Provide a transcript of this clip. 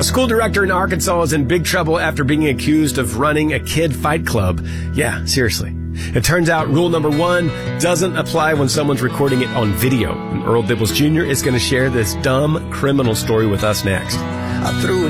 A school director in Arkansas is in big trouble after being accused of running a kid fight club. Yeah, seriously. It turns out rule number 1 doesn't apply when someone's recording it on video. And Earl Dibbles Jr. is going to share this dumb criminal story with us next. I threw